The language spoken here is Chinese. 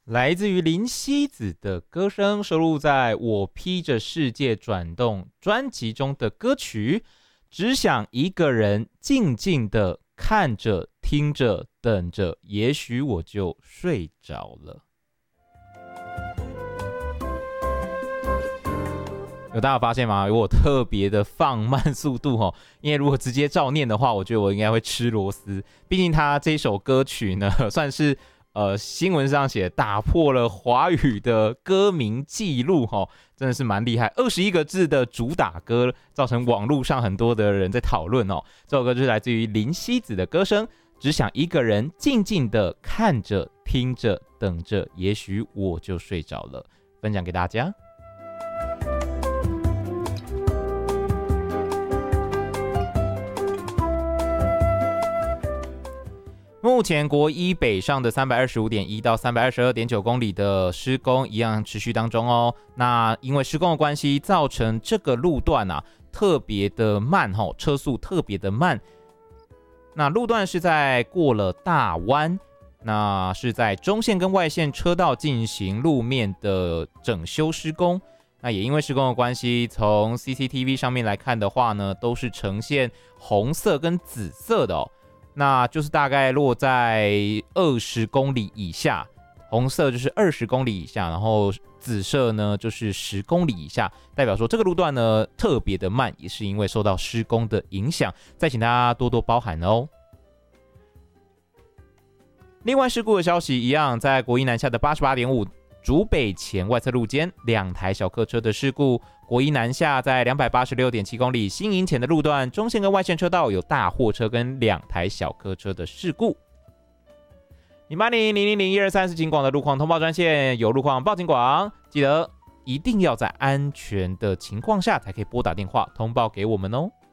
来自于林夕子的歌声，收录在我披着世界转动专辑中的歌曲。只想一个人静静的看着、听着、等着，也许我就睡着了。有大家发现吗？我特别的放慢速度齁，因为如果直接照念的话，我觉得我应该会吃螺丝。毕竟他这首歌曲呢，算是新闻上写打破了华语的歌名记录齁，真的是蛮厉害。21个字的主打歌，造成网络上很多的人在讨论哦。这首歌就是来自于林夕子的歌声，只想一个人静静的看着、听着、等着，也许我就睡着了。分享给大家。目前国一北上的325.1到322.9公里的施工一样持续当中哦。那因为施工的关系，造成这个路段特别的慢车速特别的慢。那路段是在过了大湾，那是在中线跟外线车道进行路面的整修施工。那也因为施工的关系，从 CCTV 上面来看的话呢，都是呈现红色跟紫色的哦。那就是大概落在20公里以下，红色就是20公里以下，然后紫色呢就是10公里以下，代表说这个路段呢特别的慢，也是因为受到施工的影响，再请大家多多包涵哦。另外事故的消息一样，在国一南下的88.5竹北前外侧路肩2台小客车的事故，国一南下在286.7公里新营前的路段，中线跟外线车道有大货车跟2台小客车的事故。0800001234警广的路况通报专线，有路况报警广，记得一定要在安全的情况下才可以拨打电话通报给我们哦。